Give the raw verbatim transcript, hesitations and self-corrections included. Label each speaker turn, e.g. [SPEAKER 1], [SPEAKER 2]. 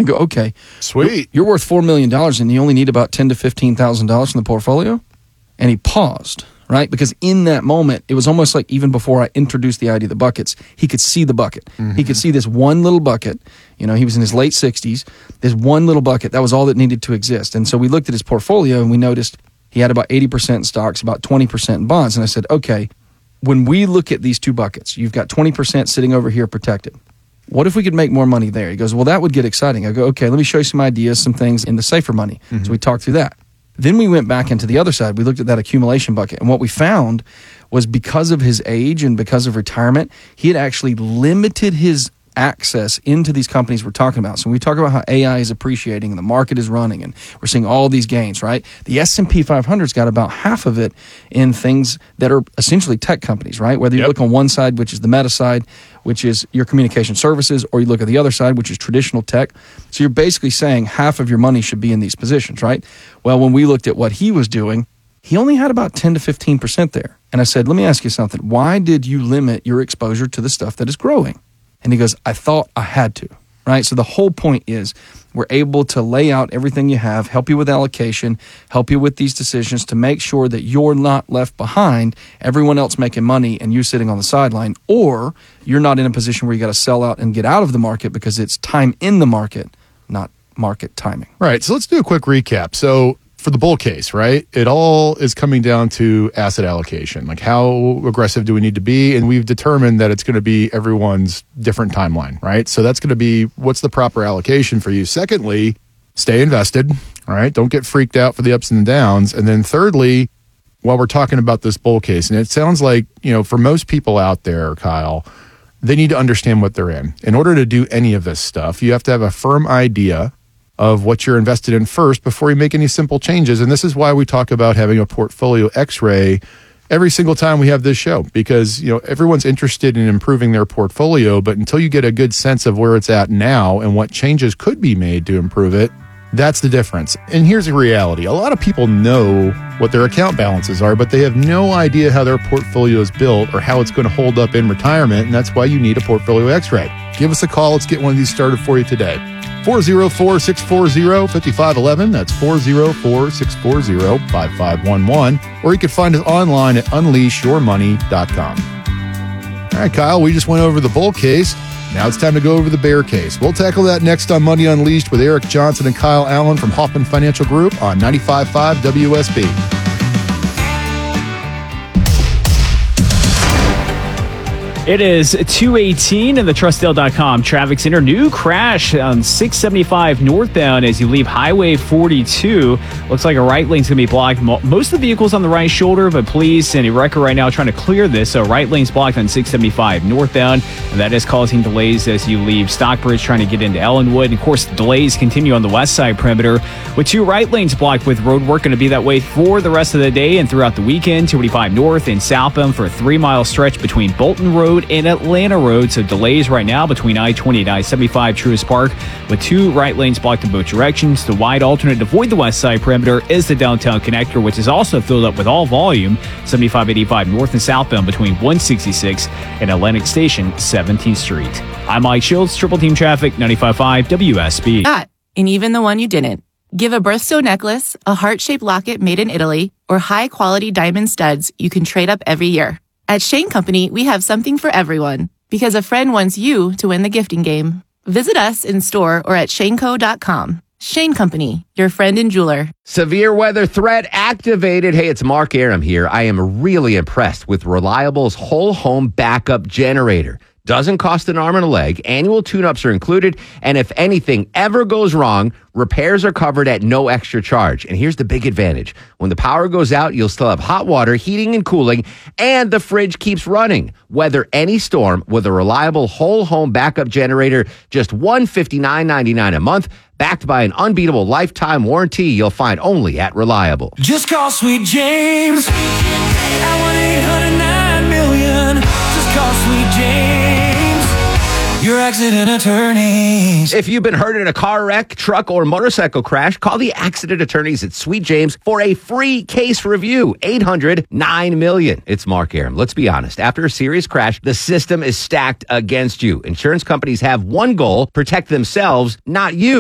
[SPEAKER 1] I go, okay.
[SPEAKER 2] Sweet.
[SPEAKER 1] You're worth four million dollars and you only need about ten thousand to fifteen thousand dollars from the portfolio? And he paused, right? Because in that moment, it was almost like even before I introduced the idea of the buckets, he could see the bucket. Mm-hmm. He could see this one little bucket. You know, he was in his late sixties. This one little bucket, that was all that needed to exist. And so we looked at his portfolio and we noticed he had about eighty percent in stocks, about twenty percent in bonds. And I said, okay, when we look at these two buckets, you've got twenty percent sitting over here protected. What if we could make more money there? He goes, well, that would get exciting. I go, okay, let me show you some ideas, some things in the safer money. Mm-hmm. So we talked through that. Then we went back into the other side. We looked at that accumulation bucket. And what we found was because of his age and because of retirement, he had actually limited his access into these companies we're talking about. So when we talk about how A I is appreciating and the market is running and we're seeing all these gains, right? The S and P five hundred's got about half of it in things that are essentially tech companies, right? Whether you yep. look on one side, which is the meta side, which is your communication services, or you look at the other side, which is traditional tech. So you're basically saying half of your money should be in these positions, right? Well, when we looked at what he was doing, he only had about ten to fifteen percent there. And I said, let me ask you something. Why did you limit your exposure to the stuff that is growing? And he goes, I thought I had to, right? So the whole point is we're able to lay out everything you have, help you with allocation, help you with these decisions to make sure that you're not left behind, everyone else making money and you sitting on the sideline, or you're not in a position where you got to sell out and get out of the market because it's time in the market, not market timing.
[SPEAKER 2] Right. So let's do a quick recap. So for the bull case, right, it all is coming down to asset allocation. Like how aggressive do we need to be? And we've determined that it's going to be everyone's different timeline, right? So that's going to be what's the proper allocation for you. Secondly, stay invested, right? Don't get freaked out for the ups and downs. And then thirdly, while we're talking about this bull case, and it sounds like, you know, for most people out there, Kyle, they need to understand what they're in. In order to do any of this stuff, you have to have a firm idea of what you're invested in first before you make any simple changes. And this is why we talk about having a portfolio x-ray every single time we have this show, because, you know, everyone's interested in improving their portfolio, but until you get a good sense of where it's at now and what changes could be made to improve it, that's the difference. And here's the reality. A lot of people know what their account balances are, but they have no idea how their portfolio is built or how it's going to hold up in retirement, and that's why you need a portfolio x-ray. Give us a call. Let's get one of these started for you today. four oh four, six four zero, five five one one. That's four oh four, six four zero, five five one one. Or you can find us online at unleash your money dot com. All right, Kyle, we just went over the bull case. Now it's time to go over the bear case. We'll tackle that next on Money Unleashed with Eric Johnson and Kyle Allen from Hoffman Financial Group on ninety-five point five W S B.
[SPEAKER 3] It is two eighteen in the trust dale dot com traffic center. New crash on six seventy-five northbound as you leave Highway forty-two. Looks like a right lane's going to be blocked. Most of the vehicles on the right shoulder, but police and a wrecker right now trying to clear this. So right lane's blocked on six seventy-five northbound, and that is causing delays as you leave Stockbridge trying to get into Ellenwood. And of course, delays continue on the west side perimeter with two right lanes blocked with road work going to be that way for the rest of the day and throughout the weekend. two eighty-five north and southbound for a three-mile stretch between Bolton Road and Atlanta Road. So delays right now between I twenty and I seventy-five Truist Park with two right lanes blocked in both directions. The wide alternate to avoid the west side perimeter is the downtown connector, which is also filled up with all volume. seventy-five eighty-five north and southbound between one sixty-six and Atlantic Station, seventeenth Street. I'm Mike Shields, Triple Team Traffic, ninety-five point five W S B.
[SPEAKER 4] That, and even the one you didn't. Give a birthstone necklace, a heart-shaped locket made in Italy, or high-quality diamond studs you can trade up every year. At Shane Company, we have something for everyone, because a friend wants you to win the gifting game. Visit us in store or at shane co dot com. Shane Company, your friend and jeweler.
[SPEAKER 5] Severe weather threat activated. Hey, it's Mark Aram here. I am really impressed with Reliable's whole home backup generator. Doesn't cost an arm and a leg. Annual tune-ups are included. And if anything ever goes wrong, repairs are covered at no extra charge. And here's the big advantage. When the power goes out, you'll still have hot water, heating and cooling, and the fridge keeps running. Weather any storm with a Reliable whole home backup generator, just one hundred fifty-nine ninety-nine a month, backed by an unbeatable lifetime warranty you'll find only at Reliable.
[SPEAKER 6] Just call Sweet James at one eight hundred nine million. Just call Sweet James, your accident attorneys.
[SPEAKER 5] If you've been hurt in a car wreck, truck, or motorcycle crash, call the accident attorneys at Sweet James for a free case review. eight hundred nine million. It's Mark Aram. Let's be honest. After a serious crash, the system is stacked against you. Insurance companies have one goal: protect themselves, not you.